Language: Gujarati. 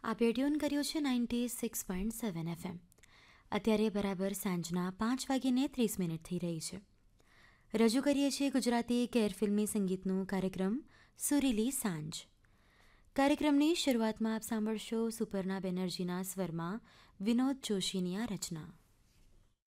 આપે ટ્યુન કર્યું છે 96.7 FM. અત્યારે બરાબર સાંજના 5:30 થઈ રહી છે. રજૂ કરીએ છીએ ગુજરાતી કેર ફિલ્મી સંગીતનું કાર્યક્રમ સુરીલી સાંજ. કાર્યક્રમની શરૂઆતમાં આપ સાંભળશો સુપર્ણા બેનર્જીના સ્વરમાં વિનોદ જોશીની આ રચના.